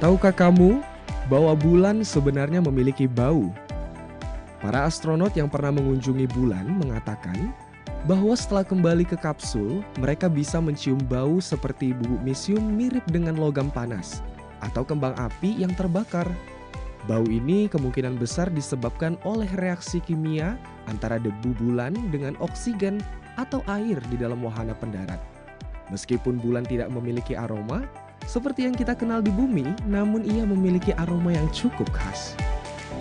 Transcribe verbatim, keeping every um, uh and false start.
Tahukah kamu bahwa bulan sebenarnya memiliki bau? Para astronot yang pernah mengunjungi bulan mengatakan bahwa setelah kembali ke kapsul, mereka bisa mencium bau seperti bubuk misium mirip dengan logam panas atau kembang api yang terbakar. Bau ini kemungkinan besar disebabkan oleh reaksi kimia antara debu bulan dengan oksigen atau air di dalam wahana pendarat. Meskipun bulan tidak memiliki aroma seperti yang kita kenal di bumi, namun ia memiliki aroma yang cukup khas.